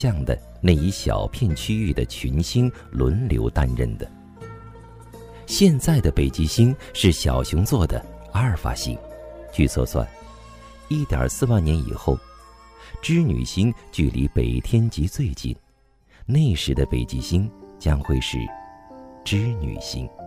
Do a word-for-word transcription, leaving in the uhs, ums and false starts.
像的那一小片区域的群星轮流担任的。现在的北极星是小熊座的阿尔法星，据测算，一点四万年以后，织女星距离北天极最近，那时的北极星将会是织女星。